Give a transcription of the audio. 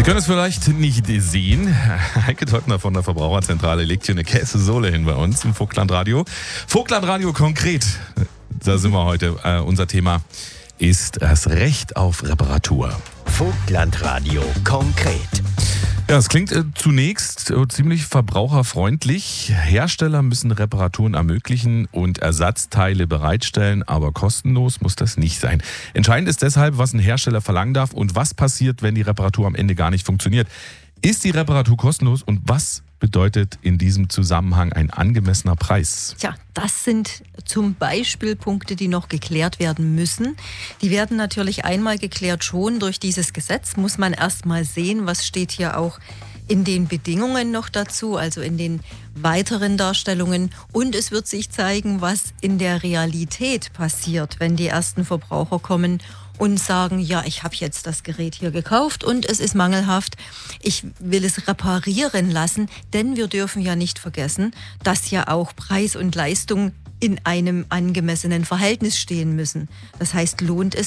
Sie können es vielleicht nicht sehen. Heike Teutner von der Verbraucherzentrale legt hier eine Käsesohle hin bei uns im Vogtlandradio. Vogtlandradio konkret, da sind wir heute. Unser Thema ist das Recht auf Reparatur. Vogtlandradio konkret. Ja, es klingt zunächst ziemlich verbraucherfreundlich. Hersteller müssen Reparaturen ermöglichen und Ersatzteile bereitstellen, aber kostenlos muss das nicht sein. Entscheidend ist deshalb, was ein Hersteller verlangen darf und was passiert, wenn die Reparatur am Ende gar nicht funktioniert. Ist die Reparatur kostenlos und was bedeutet in diesem Zusammenhang ein angemessener Preis? Tja, das sind zum Beispiel Punkte, die noch geklärt werden müssen. Die werden natürlich einmal geklärt schon durch dieses Gesetz. Muss man erst mal sehen, was steht hier auch in den Bedingungen noch dazu, also in den weiteren Darstellungen. Und es wird sich zeigen, was in der Realität passiert, wenn die ersten Verbraucher kommen und sagen, ja, ich habe jetzt das Gerät hier gekauft und es ist mangelhaft. Ich will es reparieren lassen, denn wir dürfen ja nicht vergessen, dass ja auch Preis und Leistung in einem angemessenen Verhältnis stehen müssen. Das heißt, lohnt es